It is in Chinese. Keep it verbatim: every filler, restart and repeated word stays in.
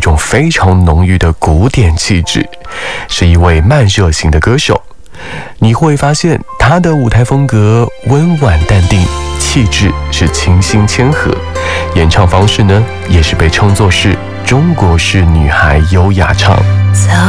种非常浓郁的古典气质，是一位慢热型的歌手。你会发现她的舞台风格温婉淡定，气质是清新谦和，演唱方式呢也是被称作是中国式女孩优雅唱。